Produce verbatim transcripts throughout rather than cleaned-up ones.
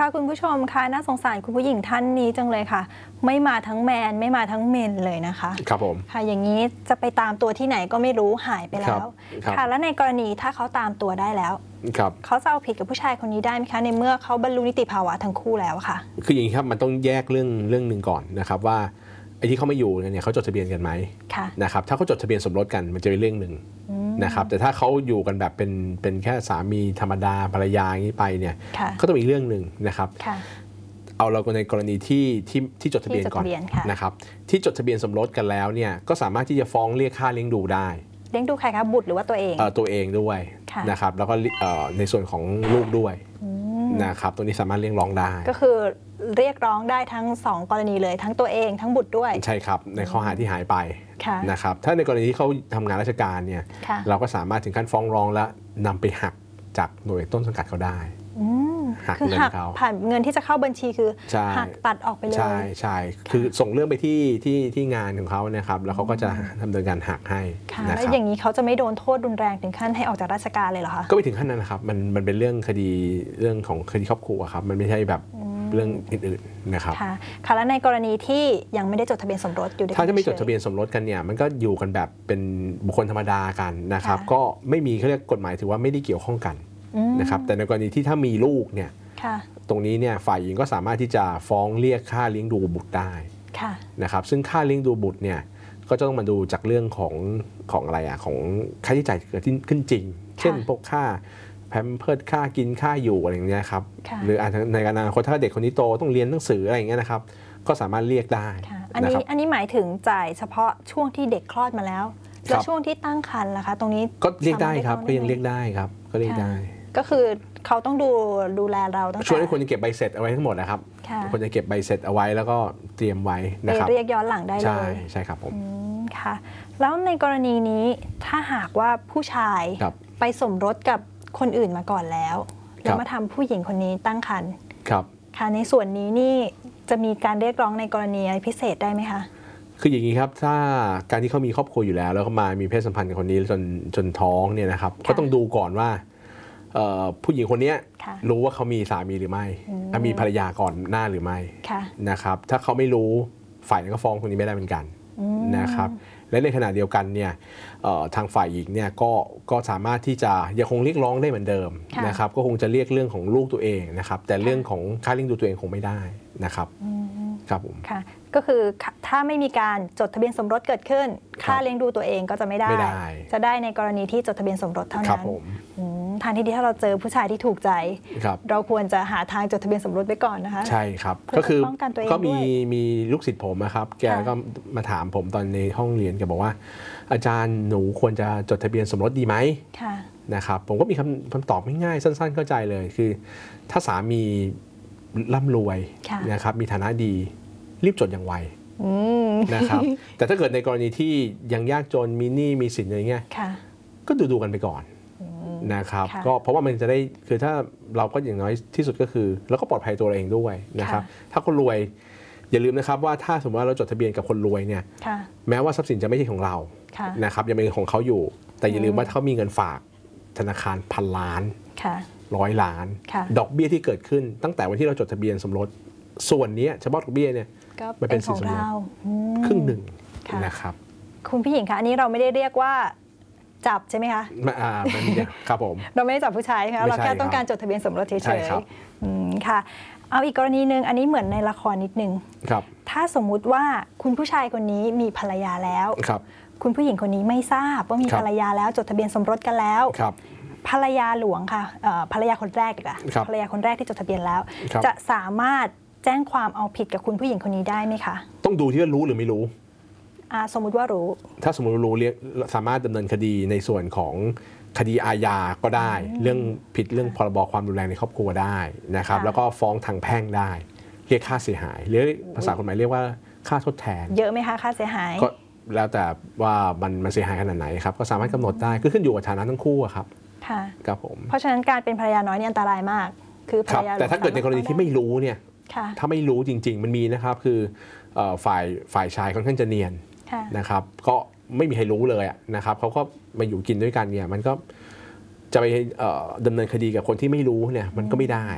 ค่ะคุณผู้ชมค่ะน่าสงสารคุณผู้หญิงท่านนี้จังเลยค่ะไม่มาทั้งแมนไม่มาทั้งเมนเลยนะคะครับผมค่ะอย่างนี้จะไปตามตัวที่ไหนก็ไม่รู้หายไปแล้วค่ะแล้วในกรณีถ้าเขาตามตัวได้แล้วเขาจะเอาผิดกับผู้ชายคนนี้ได้ไหมคะในเมื่อเขาบรรลุนิติภาวะทั้งคู่แล้วค่ะคืออย่างนี้ครับมันต้องแยกเรื่องเรื่องหนึ่งก่อนนะครับว่าไอ้ที่เขาไม่อยู่เนี่ยเขาจดทะเบียนกันไหมนะครับถ้าเขาจดทะเบียนสมรสกันมันจะเป็นเรื่องหนึ่งนะครับแต่ถ้าเขาอยู่กันแบบเป็นเป็นแค่สามีธรรมดาภรรยาอย่างนี้ไปเนี่ยก็ต้องมีเรื่องหนึ่งนะครับเอาเราในกรณีที่ที่ที่จดทะเบียนก่อนนะครับที่จดทะเบียนสมรสกันแล้วเนี่ยก็สามารถที่จะฟ้องเรียกค่าเลี้ยงดูได้เลี้ยงดูใครคะบุตรหรือว่าตัวเองเออตัวเองด้วยนะครับแล้วก็ในส่วนของลูกด้วยนะครับตัวนี้สามารถเรียกร้องได้ก็คือเรียกร้องได้ทั้งสองกรณีเลยทั้งตัวเองทั้งบุตรด้วยใช่ครับในข้อหาที่หายไปนะครับถ้าในกรณีที่เขาทำงานราชการเนี่ยเราก็สามารถถึงขั้นฟ้องร้องและนำไปหักจากหน่วยต้นสังกัดเขาได้หักเงินเขาผ่านเงินที่จะเข้าบัญชีคือหักตัดออกไปเลยใช่ใช่คือส่งเรื่องไปที่ที่ที่งานของเขานะครับแล้วเขาก็จะดำเนินการหักให้นะครับแล้วอย่างนี้เขาจะไม่โดนโทษรุนแรงถึงขั้นให้ออกจากราชการเลยเหรอคะก็ไม่ถึงขั้นนั้นนะครับมันมันเป็นเรื่องคดีเรื่องของคดีครอบครัวครับมันไม่ใช่แบบเรื่องอื่นๆนะครับค่ะค่ะแล้วในกรณีที่ยังไม่ได้จดทะเบียนสมรสอยู่ถ้าจะไม่จดทะเบียนสมรสกันเนี่ยมันก็อยู่กันแบบเป็นบุคคลธรรมดากันนะครับก็ไม่มีเขาเรียกกฎหมายถือว่าไม่ได้เกี่ยวข้องกันนะครับแต่ในกรณีที่ถ้ามีลูกเนี่ยตรงนี้เนี่ยฝ่ายหญิงก็สามารถที่จะฟ้องเรียกค่าเลี้ยงดูบุตรได้นะครับซึ่งค่าเลี้ยงดูบุตรเนี่ยก็จะต้องมาดูจากเรื่องของของอะไรอ่ะของค่าใช้จ่ายที่เกิดขึ้นจริงเช่นพวกค่าแพมเพิร์สค่ากินค่าอยู่อะไรอย่างเงี้ยครับหรือในอนาคตถ้าเด็กคนนี้โตต้องเรียนหนังสืออะไรอย่างเงี้ยนะครับก็สามารถเรียกได้อันนี้อันนี้หมายถึงจ่ายเฉพาะช่วงที่เด็กคลอดมาแล้วแล้วช่วงที่ตั้งครรภ์ล่ะคะตรงนี้ก็เรียกได้ครับก็ยังเรียกได้ครับก็เรียกได้ก็คือเขาต้องดูดูแลเราตั้งแต่ช่วยให้คนจะเก็บใบเสร็จเอาไว้ทั้งหมดนะครับคนจะเก็บใบเสร็จเอาไว้แล้วก็เตรียมไว้นะครับไปเรียกย้อนหลังได้เลยใช่ใช่ครับผมค่ะแล้วในกรณีนี้ถ้าหากว่าผู้ชายไปสมรสกับคนอื่นมาก่อนแล้วแล้วมาทำผู้หญิงคนนี้ตั้งครรภ์ค่ะในส่วนนี้นี่จะมีการเรียกร้องในกรณีอะไรพิเศษได้ไหมคะคืออย่างนี้ครับถ้าการที่เขามีครอบครัวอยู่แล้วแล้วเขามามีเพศสัมพันธ์กับคนนี้จนจนท้องเนี่ยนะครับก็ต้องดูก่อนว่าผู้หญิงคนนี้รู้ว่าเขามีสามีหรือไม่มีภรรยาก่อนหน้าหรือไม่นะครับถ้าเขาไม่รู้ฝ่ายนั้นก็ฟ้องคนนี้ไม่ได้เหมือนกันนะครับและในขณะเดียวกันเนี่ยทางฝ่ายหญิงเนี่ยก็ก็สามารถที่จะยังคงเรียกร้องได้เหมือนเดิมนะครับก็คงจะเรียกเรื่องของลูกตัวเองนะครับแต่เรื่องของค่าเลี้ยงดูตัวเองคงไม่ได้นะครับครับผมค่ะก็คือถ้าไม่มีการจดทะเบียนสมรสเกิดขึ้นค่าเลี้ยงดูตัวเองก็จะไม่ได้จะได้ในกรณีที่จดทะเบียนสมรสเท่านั้นทางที่ดีถ้าเราเจอผู้ชายที่ถูกใจเราควรจะหาทางจดทะเบียนสมรสไปก่อนนะคะใช่ครับก็คือก็มีมีลูกศิษย์ผมนะครับแกก็มาถามผมตอนในห้องเรียนแกบอกว่าอาจารย์หนูควรจะจดทะเบียนสมรสดีไหมนะครับผมก็มีคำคำตอบง่ายๆสั้นๆเข้าใจเลยคือถ้าสามีร่ำรวยนะครับมีฐานะดีรีบจดอย่างไวนะครับแต่ถ้าเกิดในกรณีที่ยังยากจนมีหนี้มีสินอะไรเงี้ยก็ดูดูกันไปก่อนนะครับก็เพราะว่ามันจะได้คือถ้าเราก็อย่างน้อยที่สุดก็คือเราก็ปลอดภัยตัวเราเองด้วยนะครับถ้าคนรวยอย่าลืมนะครับว่าถ้าสมมติว่าเราจดทะเบียนกับคนรวยเนี่ยแม้ว่าทรัพย์สินจะไม่ใช่ของเรานะครับยังเป็นของเขาอยู่แต่อย่าลืมว่าเขามีเงินฝากธนาคารพันล้านร้อยล้านดอกเบี้ยที่เกิดขึ้นตั้งแต่วันที่เราจดทะเบียนสมรสส่วนนี้เฉพาะดอกเบี้ยเนี่ยมันเป็นของเราครึ่งหนึ่งนะครับคุณพี่หญิงคะอันนี้เราไม่ได้เรียกว่าจับใช่ไหมคะอ่าครับผมเราไม่ได้จับผู้ชายค่ะเราแค่ต้องการจดทะเบียนสมรสเฉยๆค่ะเอาอีกกรณีหนึ่งอันนี้เหมือนในละครนิดนึงถ้าสมมุติว่าคุณผู้ชายคนนี้มีภรรยาแล้วคุณผู้หญิงคนนี้ไม่ทราบว่ามีภรรยาแล้วจดทะเบียนสมรสกันแล้วภรรยาหลวงค่ะภรรยาคนแรกดีกว่าภรรยาคนแรกที่จดทะเบียนแล้วจะสามารถแจ้งความเอาผิดกับคุณผู้หญิงคนนี้ได้ไหมคะต้องดูที่ว่ารู้หรือไม่รู้สมมุติว่ารู้ถ้าสมมติรู้เรียกสามารถดำเนินคดีในส่วนของคดีอาญาก็ได้เรื่องผิดเรื่องพรบความรุนแรงในครอบครัวได้นะครับแล้วก็ฟ้องทางแพ่งได้เรียกค่าเสียหายหรือภาษากฎหมายเรียกว่าค่าทดแทนเยอะไหมคะค่าเสียหายก็แล้วแต่ว่ามันมันเสียหายขนาดไหนครับก็สามารถกำหนดได้ก็ขึ้นอยู่กับฐานะทั้งคู่ครับค่ะครับผมเพราะฉะนั้นการเป็นภรรยาน้อยนี่อันตรายมากคือภรรยาแต่ถ้าเกิดในกรณีที่ไม่รู้เนี่ยถ้าไม่รู้จริงๆมันมีนะครับคือฝ่ายฝ่ายชายค่อนข้างจะเนียนนะครับก็ไม่มีใครรู้เลยนะครับเขาก็มาอยู่กินด้วยกันเนี่ยมันก็จะไปดำเนินคดีกับคนที่ไม่รู้เนี่ยมันก็ไม่ได้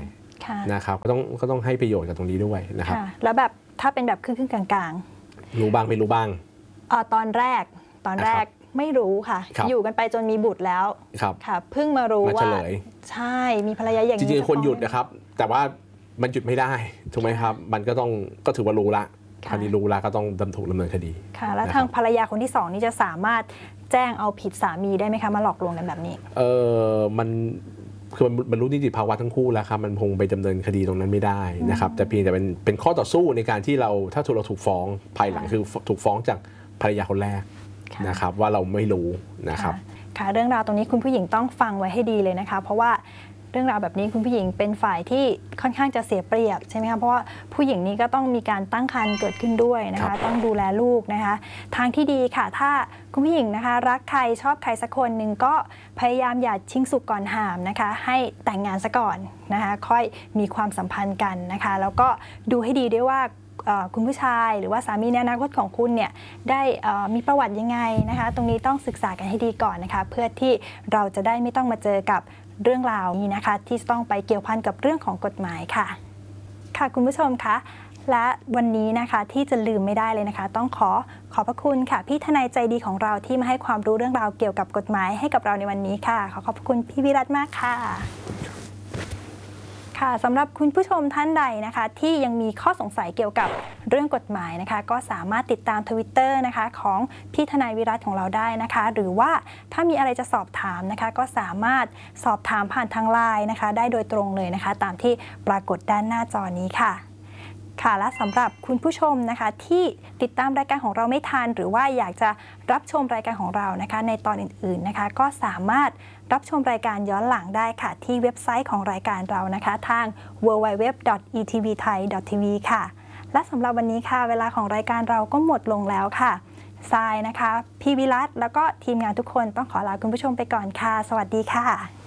นะครับก็ต้องก็ต้องให้ประโยชน์กับตรงนี้ด้วยนะครับแล้วแบบถ้าเป็นแบบครึ่งๆกลางๆรู้บ้างไม่รู้บ้างอ๋อตอนแรกตอนแรกไม่รู้ค่ะอยู่กันไปจนมีบุตรแล้วค่ะเพิ่งมารู้ว่าใช่มีภรรยาอย่างนี้จริงๆคนหยุดนะครับแต่ว่ามันหยุดไม่ได้ถูกไหมครับมันก็ต้องก็ถือว่ารู้ละคดีรู้ละก็ต้องดำถูกดำเนินคดีค่ะแล้วทางภรรยาคนที่สองนี่จะสามารถแจ้งเอาผิดสามีได้ไหมคะมาหลอกลวงกันแบบนี้เออมันคือมันบรรลุนิติภาวะทั้งคู่แล้วครับมันคงไปดำเนินคดีตรงนั้นไม่ได้นะครับแต่เพียงแต่เป็นเป็นข้อต่อสู้ในการที่เราถ้าถูกเราถูกฟ้องภายหลังคือถูกฟ้องจากภรรยาคนแรกนะครับว่าเราไม่รู้นะครับค่ะเรื่องราวตรงนี้คุณผู้หญิงต้องฟังไว้ให้ดีเลยนะคะเพราะว่าเรื่องราวแบบนี้คุณผู้หญิงเป็นฝ่ายที่ค่อนข้างจะเสียเปรียบใช่ไหมคะเพราะว่าผู้หญิงนี้ก็ต้องมีการตั้งครรภ์เกิดขึ้นด้วยนะคะต้องดูแลลูกนะคะทางที่ดีค่ะถ้าคุณผู้หญิงนะคะรักใครชอบใครสักคนหนึ่งก็พยายามอย่าชิงสุกก่อนหามนะคะให้แต่งงานซะก่อนนะคะค่อยมีความสัมพันธ์กันนะคะแล้วก็ดูให้ดีด้วยว่าคุณผู้ชายหรือว่าสามีในอนาคตของคุณเนี่ยได้มีประวัติยังไงนะคะตรงนี้ต้องศึกษากันให้ดีก่อนนะคะเพื่อที่เราจะได้ไม่ต้องมาเจอกับเรื่องราวนี้นะคะที่ต้องไปเกี่ยวพันกับเรื่องของกฎหมายค่ะค่ะคุณผู้ชมคะและวันนี้นะคะที่จะลืมไม่ได้เลยนะคะต้องขอขอบพระคุณค่ะพี่ทนายใจดีของเราที่มาให้ความรู้เรื่องราวเกี่ยวกับกฎหมายให้กับเราในวันนี้ค่ะขอขอบคุณพี่วิรัตมากค่ะค่ะสำหรับคุณผู้ชมท่านใดนะคะที่ยังมีข้อสงสัยเกี่ยวกับเรื่องกฎหมายนะคะก็สามารถติดตาม ทวิตเตอร์ นะคะของพี่ทนายวิรัตของเราได้นะคะหรือว่าถ้ามีอะไรจะสอบถามนะคะก็สามารถสอบถามผ่านทางไลน์นะคะได้โดยตรงเลยนะคะตามที่ปรากฏด้านหน้าจอนี้ค่ะค่ะและสำหรับคุณผู้ชมนะคะที่ติดตามรายการของเราไม่ทันหรือว่าอยากจะรับชมรายการของเรานะคะในตอนอื่นๆนะคะก็สามารถรับชมรายการย้อนหลังได้ค่ะที่เว็บไซต์ของรายการเรานะคะทาง ดับเบิลยู ดับเบิลยู ดับเบิลยู ดอท อี ที วี ไทย ดอท ที วี ค่ะและสำหรับวันนี้ค่ะเวลาของรายการเราก็หมดลงแล้วค่ะทรายนะคะพี่วิรัตแล้วก็ทีมงานทุกคนต้องขอลาคุณผู้ชมไปก่อนค่ะสวัสดีค่ะ